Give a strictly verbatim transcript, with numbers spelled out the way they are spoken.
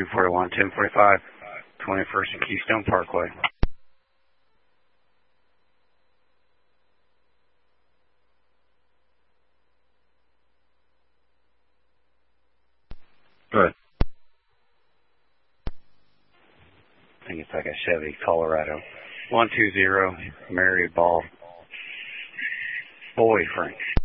two forty-one, ten forty-five, twenty-first and Keystone Parkway. Good. I think it's like a Chevy Colorado. one two zero, Mary Ball. Boy, Frank.